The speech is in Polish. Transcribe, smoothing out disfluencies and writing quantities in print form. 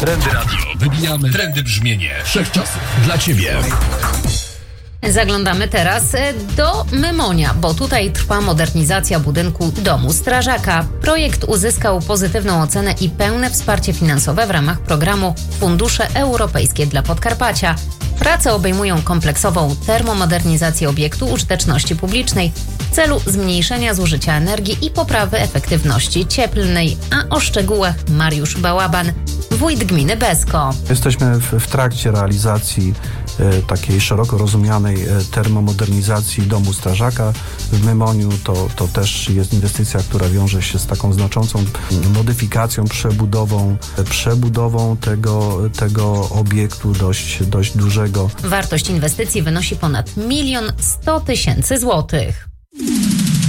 Trendy Radio. Wybijamy trendy brzmienie wszechczasów dla Ciebie. Zaglądamy teraz do Mymonia, bo tutaj trwa modernizacja budynku Domu Strażaka. Projekt uzyskał pozytywną ocenę i pełne wsparcie finansowe w ramach programu Fundusze Europejskie dla Podkarpacia. Prace obejmują kompleksową termomodernizację obiektu użyteczności publicznej w celu zmniejszenia zużycia energii i poprawy efektywności cieplnej. A o szczegółach Mariusz Bałaban, wójt gminy Besko. Jesteśmy w trakcie realizacji takiej szeroko rozumianej termomodernizacji Domu Strażaka w Mymoniu. To też jest inwestycja, która wiąże się z taką znaczącą modyfikacją, przebudową tego obiektu dość dużego. Wartość inwestycji wynosi ponad 1 100 000 złotych.